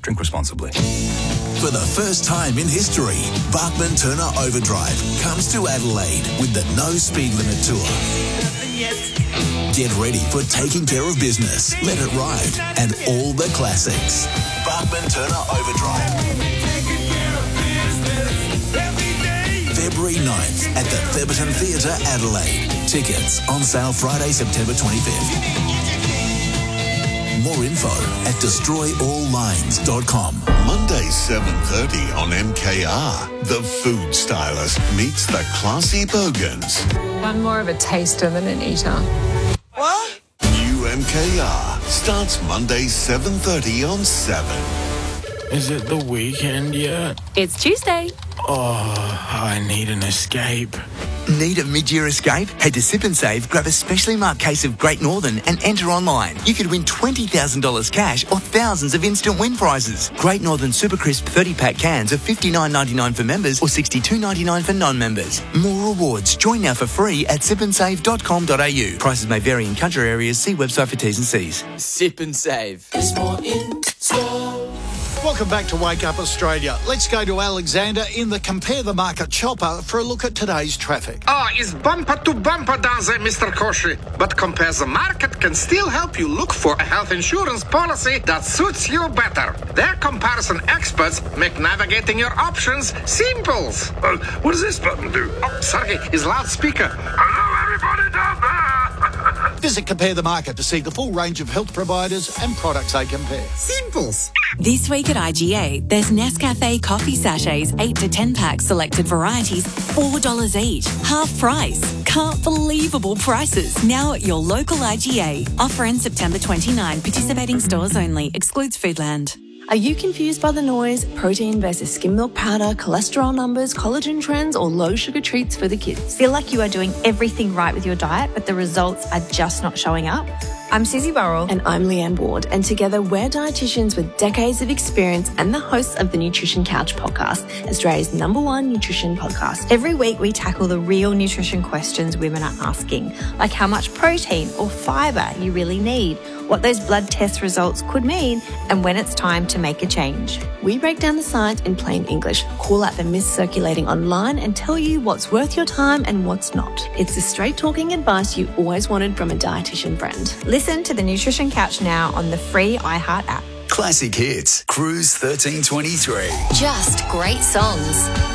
Drink responsibly. For the first time in history, Bachman Turner Overdrive comes to Adelaide with the No Speed Limit Tour. Get ready for taking care of business, Let It Ride, and all the classics. Bachman Turner Overdrive. February 9th at the Theberton Theatre, Adelaide. Tickets on sale Friday, September 25th. More info at destroyalllines.com. Monday 7:30 on MKR. The Food Stylist meets the classy Bogans. I'm more of a taster than an eater. What? New MKR starts Monday 7:30 on 7. Is it the weekend yet? It's Tuesday. Oh, I need an escape. Need a mid-year escape? Head to Sip and Save, grab a specially marked case of Great Northern and enter online. You could win $20,000 cash or thousands of instant win prizes. Great Northern Super Crisp 30-pack cans are $59.99 for members or $62.99 for non-members. More rewards. Join now for free at sipandsave.com.au. Prices may vary in country areas. See website for T's and C's. Sip and Save. There's more in store. Welcome back to Wake Up Australia. Let's go to Alexander in the Compare the Market chopper for a look at today's traffic. It's bumper to bumper down there, Mr. Koshi. But Compare the Market can still help you look for a health insurance policy that suits you better. Their comparison experts make navigating your options simple. What does this button do? Oh, Sergey, his loudspeaker. Hello, everybody down there. Visit Compare the Market to see the full range of health providers and products they compare. Simples. This week at IGA, there's Nescafe coffee sachets, 8 to 10 packs, selected varieties, $4 each, half price. Can't believable prices. Now at your local IGA. Offer ends September 29. Participating stores only. Excludes Foodland. Are you confused by the noise, protein versus skim milk powder, cholesterol numbers, collagen trends, or low sugar treats for the kids? Feel like you are doing everything right with your diet, but the results are just not showing up? I'm Susie Burrell. And I'm Leanne Ward. And together we're dietitians with decades of experience and the hosts of the Nutrition Couch podcast, Australia's #1 nutrition podcast. Every week we tackle the real nutrition questions women are asking, like how much protein or fibre you really need, what those blood test results could mean, and when it's time to make a change. We break down the science in plain English, call out the myths circulating online, and tell you what's worth your time and what's not. It's the straight-talking advice you always wanted from a dietitian friend. Listen to the Nutrition Couch now on the free iHeart app. Classic hits. Cruise 1323. Just great songs.